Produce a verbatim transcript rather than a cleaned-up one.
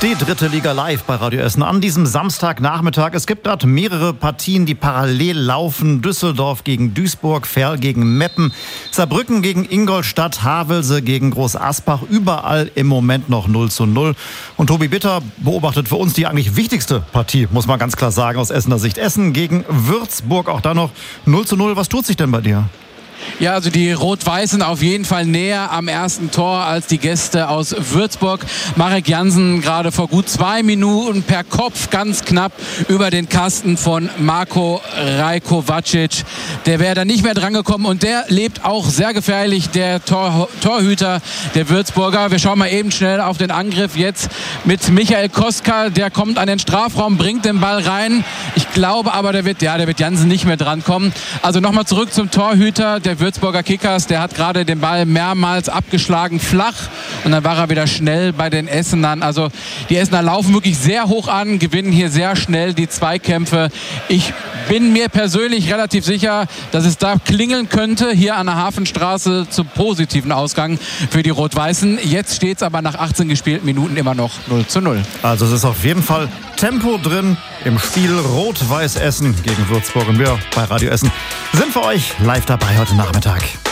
Die dritte Liga live bei Radio Essen an diesem Samstagnachmittag. Es gibt dort mehrere Partien, die parallel laufen. Düsseldorf gegen Duisburg, Verl gegen Meppen, Saarbrücken gegen Ingolstadt, Havelse gegen Groß Asbach. Überall im Moment noch null zu null. Und Tobi Bitter beobachtet für uns die eigentlich wichtigste Partie, muss man ganz klar sagen, aus Essener Sicht. Essen gegen Würzburg, auch da noch null zu null. Was tut sich denn bei dir? Ja, also die Rot-Weißen auf jeden Fall näher am ersten Tor als die Gäste aus Würzburg. Marek Jansen gerade vor gut zwei Minuten per Kopf ganz knapp über den Kasten von Marko Rajkovacic. Der wäre da nicht mehr drangekommen und der lebt auch sehr gefährlich, der Tor, Torhüter der Würzburger. Wir schauen mal eben schnell auf den Angriff jetzt mit Michael Koska. Der kommt an den Strafraum, bringt den Ball rein. Ich glaube aber, der wird, ja, der wird Jansen nicht mehr drankommen. Also nochmal zurück zum Torhüter der Würzburger Kickers, der hat gerade den Ball mehrmals abgeschlagen, flach, und dann war er wieder schnell bei den Essenern. Also die Essener laufen wirklich sehr hoch an, gewinnen hier sehr schnell die Zweikämpfe. Ich bin mir persönlich relativ sicher, dass es da klingeln könnte, hier an der Hafenstraße, zum positiven Ausgang für die Rot-Weißen. Jetzt steht es aber nach achtzehn gespielten Minuten immer noch null zu null. Also es ist auf jeden Fall Tempo drin im Spiel Rot-Weiß Essen gegen Würzburg. Und wir bei Radio Essen sind für euch live dabei heute Nachmittag.